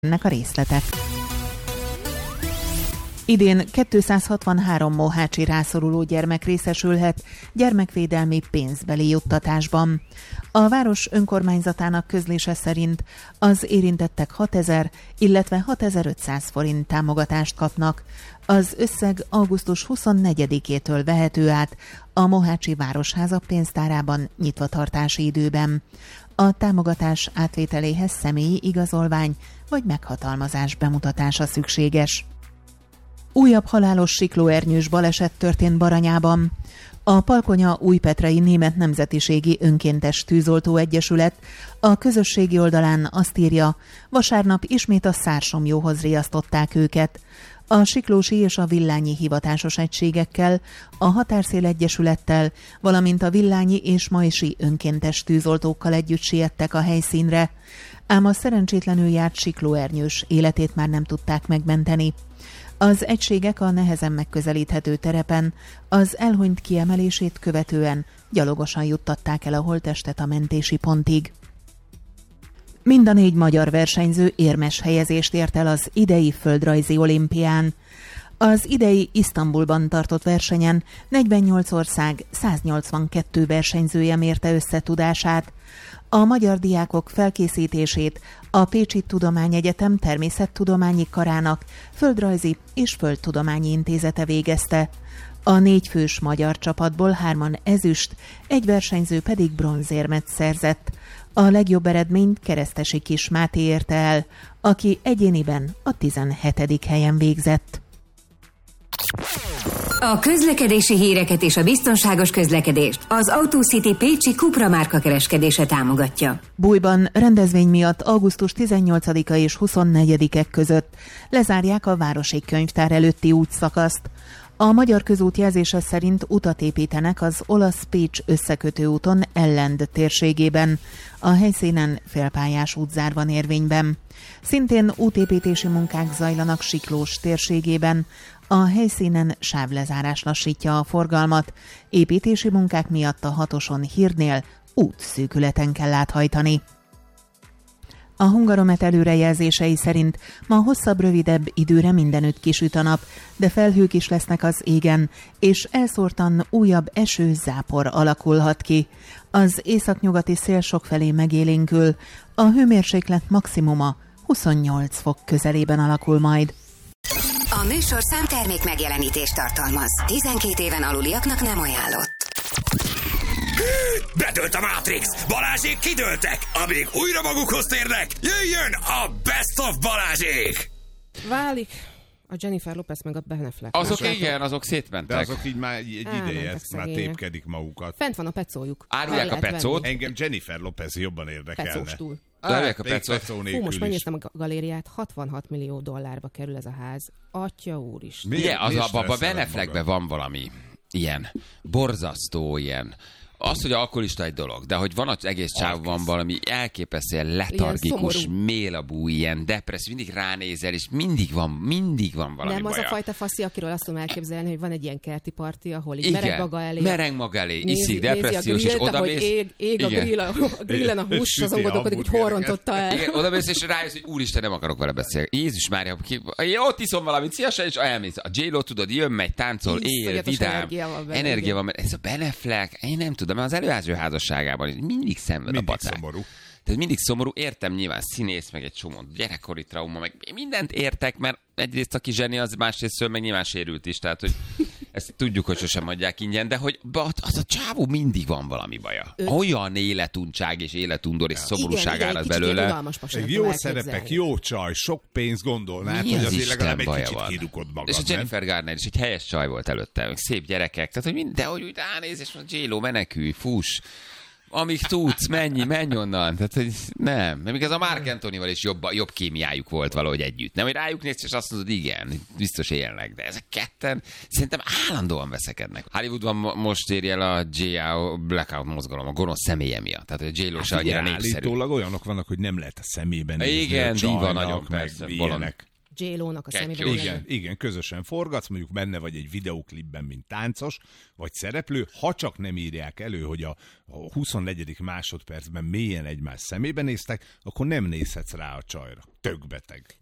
Ennek a részletek. Idén 263 mohácsi rászoruló gyermek részesülhet gyermekvédelmi pénzbeli juttatásban. A város önkormányzatának közlése szerint az érintettek 6000, illetve 6500 forint támogatást kapnak. Az összeg augusztus 24-től vehető át a Mohácsi Városháza pénztárában nyitvatartási időben. A támogatás átvételéhez személyi igazolvány vagy meghatalmazás bemutatása szükséges. Újabb halálos siklóernyős baleset történt Baranyában. A Palkonya Újpetrei Német Nemzetiségi Önkéntes Tűzoltó Egyesület a közösségi oldalán azt írja, vasárnap ismét a Szársomjóhoz riasztották őket. A Siklósi és a Villányi hivatásos egységekkel, a Határszél Egyesülettel, valamint a Villányi és Majsi önkéntes tűzoltókkal együtt siettek a helyszínre, ám a szerencsétlenül járt siklóernyős életét már nem tudták megmenteni. Az egységek a nehezen megközelíthető terepen az elhunyt kiemelését követően gyalogosan juttatták el a holttestet a mentési pontig. Mind a 4 magyar versenyző érmes helyezést ért el az idei földrajzi olimpián. Az idei Isztambulban tartott versenyen 48 ország 182 versenyzője mérte össze tudását. A magyar diákok felkészítését a Pécsi Tudományegyetem Természettudományi Karának Földrajzi és Földtudományi Intézete végezte. A 4 fős magyar csapatból 3-an ezüst, egy versenyző pedig bronzérmet szerzett. A legjobb eredményt Keresztesi Kis Máté érte el, aki egyéniben a 17. helyen végzett. A közlekedési híreket és a biztonságos közlekedést az Autocity Pécsi Cupra márka kereskedése támogatja. Bújban rendezvény miatt augusztus 18-a és 24-e között lezárják a Városi Könyvtár előtti útszakaszt. A Magyar Közút jelzése szerint utat építenek az olasz-Pécs összekötő úton Ellend térségében. A helyszínen félpályás útzár van érvényben. Szintén útépítési munkák zajlanak Siklós térségében. A helyszínen sávlezárás lassítja a forgalmat. Építési munkák miatt a 6-oson Hírnél útszűkületen kell áthajtani. A Hungaromet előrejelzései szerint ma hosszabb-rövidebb időre mindenütt kisüt a nap, de felhők is lesznek az égen, és elszórtan újabb eső-zápor alakulhat ki. Az északnyugati szél sokfelé megélénkül, a hőmérséklet maximuma 28 fok közelében alakul majd. A műsorszám termék megjelenítést tartalmaz. 12 éven aluliaknak nem ajánlott. Bedőlt a Matrix! Balázsék kidőltek! Amíg újra magukhoz térnek, jöjjön a Best of Balázsék! Válik a Jennifer Lopez meg a Ben Affleck. Azok igen, azok szétmentek. De azok így már egy ideje, ezt már tépkedik magukat. Fent van a pecójuk. Árulják a pecót. Engem Jennifer Lopez jobban érdekelne. Pecóstúl. Árulják a pecót. Fú, most megnéztem a galériát, 66 millió dollárba kerül ez a ház. Atya úr is. Ugye, a Ben Affleckben van valami ilyen borzasztó ilyen. Az, hogy alkoholista egy dolog, de hogy van az egész csávban valami elképesztően letargikus, mélabú, ilyen depresszió, mindig ránézel, és mindig van valami Nem baja. az a fajta faszi, akiről azt tudom elképzelni, hogy van egy ilyen kerti parti, ahol így mereng maga elé, iszik, depressziós, és odamész. Ég a grillen a hús, azon gondolkodik, hogy hol rontotta el. Igen, odamész, és rájössz, hogy úristen, nem akarok vele beszélni. Jézus Mária, ott iszom valamit, szívesen, és elmész. A J-Lo, tudod, jön, megy, táncol, él, vidám, energia van, ez a Ben Affleck, én nem tudom, mert az előző házasságában mindig szenved a pacák. Szomorú. Tehát mindig szomorú, értem, nyilván színész, meg egy csomó gyerekkori trauma, meg mindent értek, mert egyrészt aki zseni, az másrészt meg nyilván sérült is, tehát hogy ezt tudjuk, hogy sosem adják ingyen, de hogy az a csávó mindig van valami baja. Olyan életuntság és életundor és szomorúság áll belőle. Jó szerepek, jó csaj, sok pénzt gondolnád, hogy azért legalább egy kicsit kirukod magad. És a Jennifer Garner is egy helyes csaj volt előtte, szép gyerekek, tehát hogy de hogy úgy ránéz, és mondja, J-Lo, menekülj, fuss. Amíg tudsz, menj onnan. Tehát, hogy nem. Még ez a Mark Antonyval is jobb kémiájuk volt valahogy együtt. Nem, hogy rájuk nézsz, és azt mondod, igen, biztos élnek. De ezek ketten szerintem állandóan veszekednek. Hollywoodban most érje el a J.A. Blackout mozgalom, a gonosz személye miatt. Tehát, hogy J.Lo se annyira népszerű. Állítólag olyanok vannak, hogy nem lehet a szemében nézni. Igen, diva nagyon persze. J-Lo-nak a szemébe. Igen, közösen forgatsz, mondjuk benne vagy egy videóklipben, mint táncos, vagy szereplő, ha csak nem írják elő, hogy a 24. másodpercben mélyen egymás szemébe néztek, akkor nem nézhetsz rá a csajra. Tök beteg.